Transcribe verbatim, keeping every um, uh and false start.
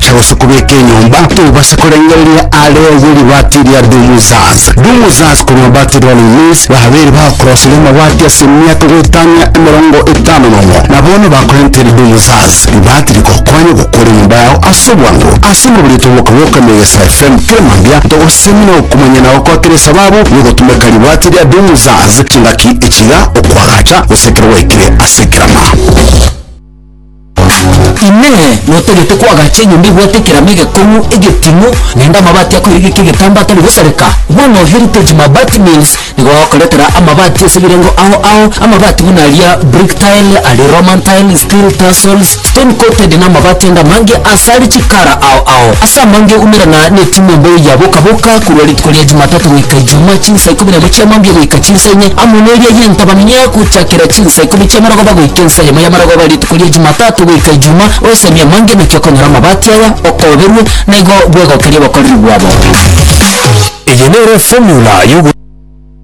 bashagose kubeka enyumba tubashe kurengeria ale yuri batiria dumuzaz dumuzaz kuma batiri wali nis bahabiri ba crossing mabati ya simia kugutanya emirongo itano nomo nabono bakorenteri dumuzaz batiri ko kwanye gukora nyumba yao asubwango asimu bulitubuka woka mega F M kemambia to semino kumenya nawo ko kire sababu yugo tumekali batiri ya dumuzaz kindaki ikiga okwagacha usekere ikire asekirama ine notegete kwagacha nyumbi gwetekera mege komu egetimu nenda mabati yako iri kigitamba atari gusareka one of heritage mabati mills nigo wakoletera amabati esibirengo aho aho amabati bunaria brick tile ali roman tile steel tassels stone coated na mabati enda mange asari chikara aho aho asa mange umira na netimu mbo ya boka boka kurwali tukolia Jumatatu wika Juma chinsa ikumi na moja mambia wika chinsa nye amuneria yenta baminya kuchakira chinsa ikumi cha maragoba wikensa ya maya maragoba li tukolia Jumatatu wika Juma osemia mange mekyoko nyara mabati aya okoberwe nego bwego kali bakorri bwabo ejenere formula yugo